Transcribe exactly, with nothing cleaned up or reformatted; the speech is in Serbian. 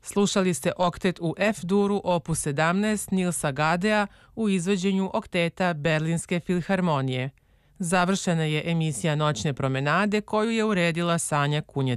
Slušali ste oktet u F-duru opus sedamnaest Nilsa Gadea u izvođenju okteta Berlinske filharmonije. Završena je emisija Noćne promenade koju je uredila Sanja Kunjec.